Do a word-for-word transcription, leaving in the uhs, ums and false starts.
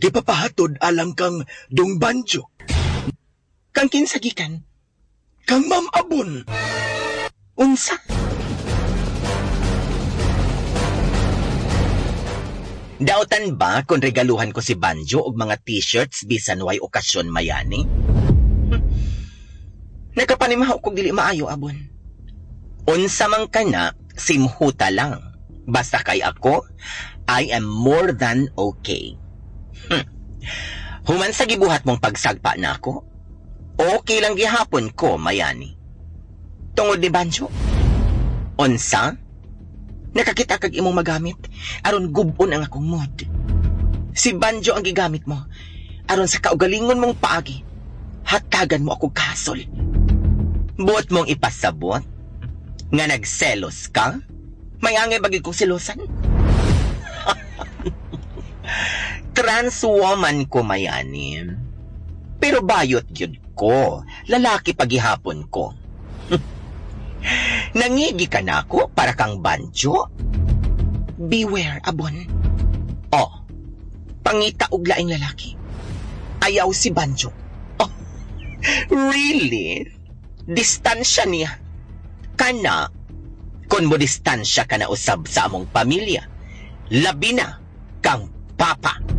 gipapahatod alang kang Dong Banjo. Kang kinsagikan? Kang Ma'am Abon. Unsa? Dautan ba kung regaluhan ko si Banjo og mga t-shirts bisan way okasyon mayani? Hmm. Nagkapanimahaw kog dili maayo, Abon. Unsa man kana, simhuta lang. Basta kay ako, I am more than okay. Hm. Human sa gibuhat mong pagsagpa na ako, okay lang gihapon ko, mayani. Tungod ni Banjo? Unsa? Nakakita kag imong magamit, aron gubon ang akong mood. Si Banjo ang gigamit mo, aron sa kaugalingon mong paagi, hatagan mo ako kasol. Buot mong ipasabot? Nga nagselos ka? May angay bagay kong silosan? Transwoman ko, mayani. Pero bayot yun ko, lalaki pagihapon ko. Nangigi ka na ako para kang Banjo? Beware, Abon. Oh, Pangita og laing lalaki. Ayaw si Banjo. oh, really? Distansya niya? Kana, kung mo distansya ka na usab sa among pamilya, labi na kang papa.